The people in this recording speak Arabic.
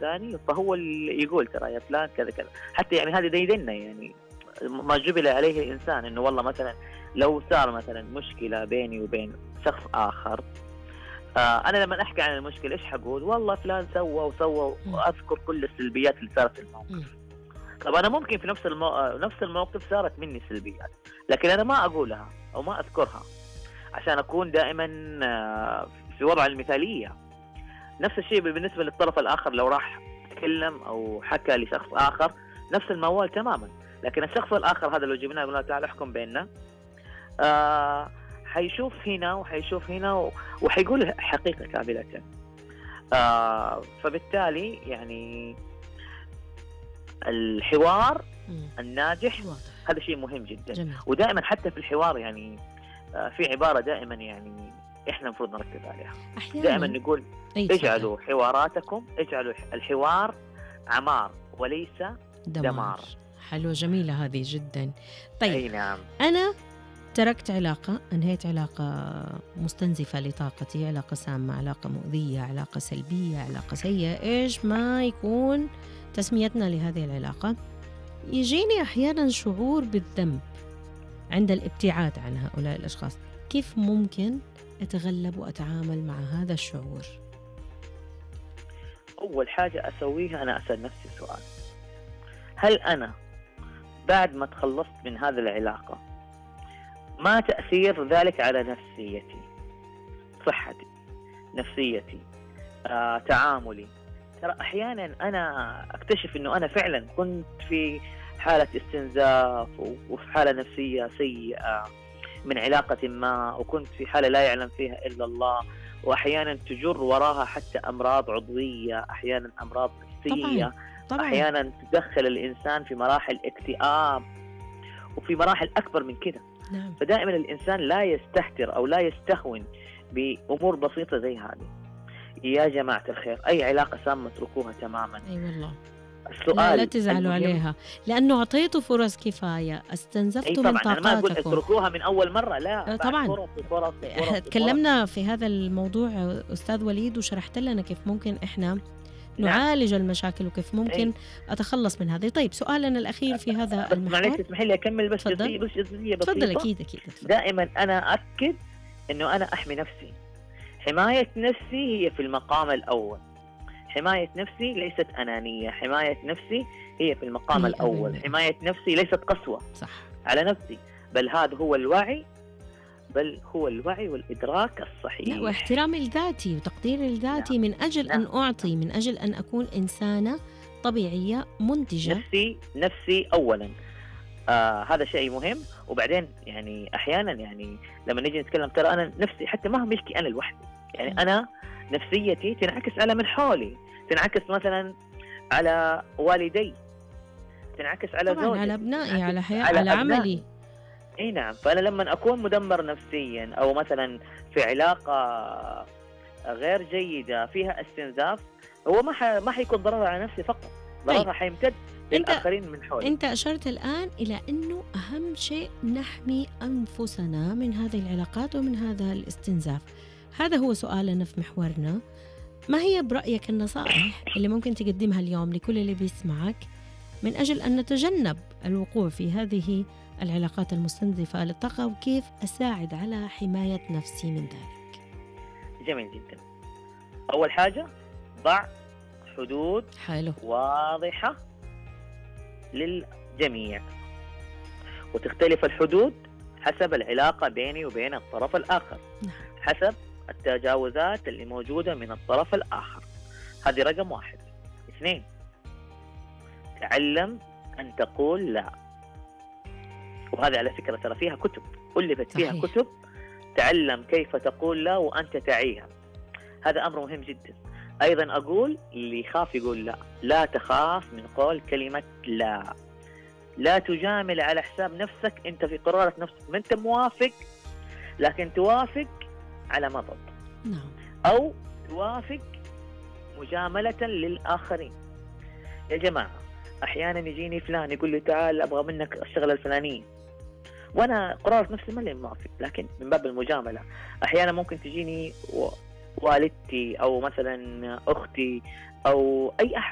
ثاني، فهو اللي يقول ترى يا فلان كذا كذا. حتى يعني هذه ديدنا يعني ما جبل عليه الإنسان، إنه والله مثلا لو صار مثلا مشكلة بيني وبين شخص آخر، أنا لما أحكي عن المشكلة إيش حقول؟ والله فلان سوى وسوى، وأذكر كل السلبيات اللي صارت في الموقف. طب أنا ممكن في نفس الموقف صارت مني سلبيات، لكن أنا ما أقولها أو ما أذكرها عشان أكون دائما في وضع المثالية. نفس الشيء بالنسبة للطرف الآخر، لو راح تكلم أو حكى لشخص آخر نفس الموال تماما، لكن الشخص الآخر هذا لو جبناه قلنا تعال احكم بيننا، حيشوف هنا وحيشوف هنا وحيقول حقيقة كاملة. فبالتالي يعني الحوار الناجح هذا شيء مهم جدا. جميل. ودائما حتى في الحوار يعني في عبارة دائما يعني احنا المفروض نركز عليها. دائما نقول اجعلوا حواراتكم، اجعلوا الحوار عمار وليس دمار. حلوة جميلة هذه جدا. طيب أي نعم. أنا تركت علاقة، أنهيت علاقة مستنزفة لطاقتي، علاقة سامة، علاقة مؤذية، علاقة سلبية، علاقة سيئة، إيش ما يكون تسميتنا لهذه العلاقة، يجيني أحيانا شعور بالذنب عند الابتعاد عن هؤلاء الأشخاص. كيف ممكن أتغلب وأتعامل مع هذا الشعور؟ أول حاجة أسويها أنا أسأل نفسي سؤال: هل أنا بعد ما تخلصت من هذه العلاقة ما تأثير ذلك على نفسيتي، صحتي، نفسيتي، تعاملي؟ ترى أحيانا أنا أكتشف أنه أنا فعلا كنت في حالة استنزاف وفي حالة نفسية سيئة من علاقة ما، وكنت في حالة لا يعلم فيها إلا الله، وأحيانا تجر وراها حتى أمراض عضوية، أحيانا أمراض نفسية. طبعاً. أحيانا تدخل الإنسان في مراحل اكتئاب وفي مراحل أكبر من كده. نعم. فدائما الإنسان لا يستهتر أو لا يستهون بأمور بسيطة زي هذه. يا جماعة الخير، أي علاقة سامة اتركوها تماما. أي والله. السؤال لا تزعلوا عليها، لأنه أعطيتوا فرص كفاية، استنزفتوا من طاقاتكم. أنا ما أقول اتركوها من أول مرة، لا طبعا. فرص. تكلمنا في هذا الموضوع أستاذ وليد وشرحت لنا كيف ممكن إحنا نعالج المشاكل وكيف ممكن أتخلص من هذه. طيب سؤالنا الأخير في هذا المحور، معلش تسمحي لي أكمل بس جزئية بسيطة. تفضل. أكيد. دائما أنا أكد إنه أنا أحمي نفسي. حماية نفسي هي في المقام الأول. حماية نفسي ليست أنانية، حماية نفسي هي في المقام الأول. حماية نفسي ليست قسوة صح على نفسي، بل هذا هو الوعي، والإدراك الصحيح. واحترام الذاتي وتقدير الذاتي. من أجل أن أعطي، من أجل أن أكون إنسانة طبيعية منتجة. نفسي أولا. هذا شيء مهم. وبعدين يعني أحيانا يعني لما نيجي نتكلم ترى أنا نفسي حتى ما هو ملكي أنا لوحدي، يعني أنا نفسيتي تنعكس على من حولي، تنعكس مثلا على والدي، تنعكس على زوجي، على أبنائي، على حياتي، على عملي. اي نعم. فأنا لما أكون مدمر نفسيا أو مثلا في علاقة غير جيدة فيها استنزاف، هو ما حيكون ضرر على نفسي فقط، ضررها حيمتد للآخرين من حولي. أنت أشرت الآن إلى أنه أهم شيء نحمي أنفسنا من هذه العلاقات ومن هذا الاستنزاف. هذا هو سؤالنا في محورنا. ما هي برأيك النصائح اللي ممكن تقدمها اليوم لكل اللي بيسمعك من أجل أن نتجنب الوقوع في هذه العلاقات المستنزفة للطاقة، وكيف أساعد على حماية نفسي من ذلك؟ جميل جدا. أول حاجة ضع حدود واضحة للجميع، وتختلف الحدود حسب العلاقة بيني وبين الطرف الآخر، حسب التجاوزات اللي موجودة من الطرف الآخر. هذه رقم 1. 2، تعلم أن تقول لا. وهذا على فكرة ترى فيها كتب، ألفت فيها كتب تعلم كيف تقول لا وأنت تعيها. هذا أمر مهم جدا. أيضا أقول اللي يخاف يقول لا، لا تخاف من قول كلمة لا. لا تجامل على حساب نفسك، أنت في قرارة نفسك ما أنت موافق، لكن توافق على مضض، أو توافق مجاملة للآخرين. يا جماعة أحيانا يجيني فلان يقول لي تعال أبغى منك الشغلة الفلانية، وأنا قرارة نفسي ما لي موافق، لكن من باب المجاملة. أحيانا ممكن تجيني والدتي أو مثلا أختي أو أي أحد